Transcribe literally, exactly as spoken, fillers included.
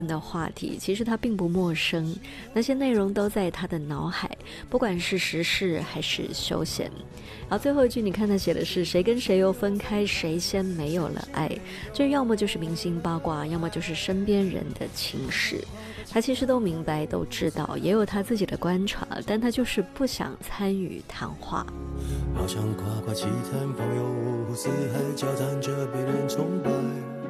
的话题，其实他并不陌生，那些内容都在他的脑海，不管是时事还是休闲。然后最后一句你看他写的是谁跟谁又分开，谁先没有了爱，这要么就是明星八卦，要么就是身边人的情事。他其实都明白都知道，也有他自己的观察，但他就是不想参与谈话。 好像夸夸其谈，朋友五湖四海交谈着被人崇拜，